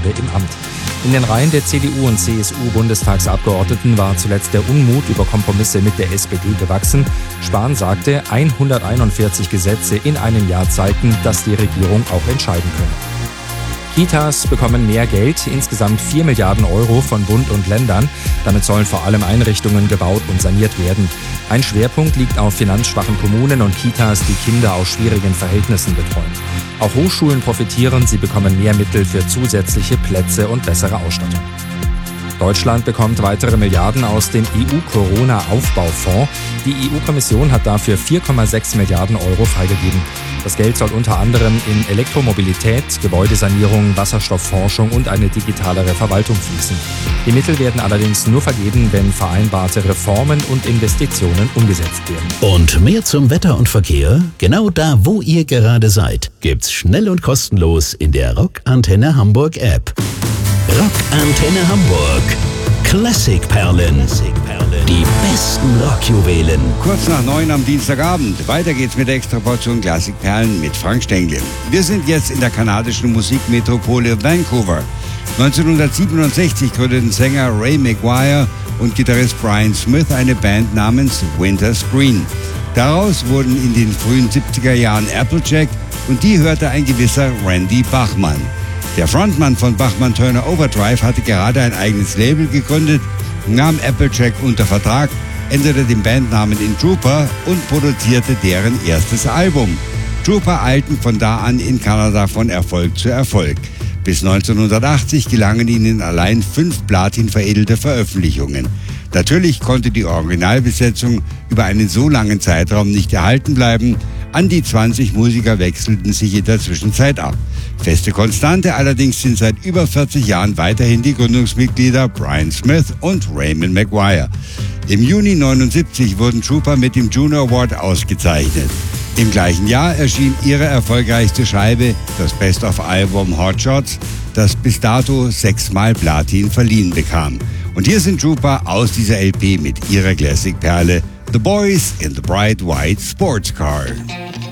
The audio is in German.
Periode im Amt. In den Reihen der CDU- und CSU-Bundestagsabgeordneten war zuletzt der Unmut über Kompromisse mit der SPD gewachsen. Spahn sagte, 141 Gesetze in einem Jahr zeigten, dass die Regierung auch entscheiden könne. Kitas bekommen mehr Geld, insgesamt 4 Milliarden Euro von Bund und Ländern. Damit sollen vor allem Einrichtungen gebaut und saniert werden. Ein Schwerpunkt liegt auf finanzschwachen Kommunen und Kitas, die Kinder aus schwierigen Verhältnissen betreuen. Auch Hochschulen profitieren, sie bekommen mehr Mittel für zusätzliche Plätze und bessere Ausstattung. Deutschland bekommt weitere Milliarden aus dem EU-Corona-Aufbaufonds. Die EU-Kommission hat dafür 4,6 Milliarden Euro freigegeben. Das Geld soll unter anderem in Elektromobilität, Gebäudesanierung, Wasserstoffforschung und eine digitalere Verwaltung fließen. Die Mittel werden allerdings nur vergeben, wenn vereinbarte Reformen und Investitionen umgesetzt werden. Und mehr zum Wetter und Verkehr? Genau da, wo ihr gerade seid, gibt's schnell und kostenlos in der Rock Antenne Hamburg App. Rock Antenne Hamburg. Klassikperlen. Die besten Rockjuwelen. Kurz nach 9 am Dienstagabend. Weiter geht's mit der Extraportion Klassikperlen mit Frank Stengel. Wir sind jetzt in der kanadischen Musikmetropole Vancouver. 1967 gründeten Sänger Ray Maguire und Gitarrist Brian Smith eine Band namens Winter's Green. Daraus wurden in den frühen 70er Jahren Applejack und die hörte ein gewisser Randy Bachman. Der Frontmann von Bachman Turner Overdrive hatte gerade ein eigenes Label gegründet, nahm Applejack unter Vertrag, änderte den Bandnamen in Trooper und produzierte deren erstes Album. Trooper eilten von da an in Kanada von Erfolg zu Erfolg. Bis 1980 gelangen ihnen allein 5 Platin-veredelte Veröffentlichungen. Natürlich konnte die Originalbesetzung über einen so langen Zeitraum nicht erhalten bleiben. An die 20 Musiker wechselten sich in der Zwischenzeit ab. Feste Konstante allerdings sind seit über 40 Jahren weiterhin die Gründungsmitglieder Brian Smith und Raymond Maguire. Im Juni 1979 wurden Trooper mit dem Juno Award ausgezeichnet. Im gleichen Jahr erschien ihre erfolgreichste Scheibe, das Best-of-Album Hot Shots, das bis dato 6-mal Platin verliehen bekam. Und hier sind Trooper aus dieser LP mit ihrer Classic-Perle The Boys in the Bright White Sports Car.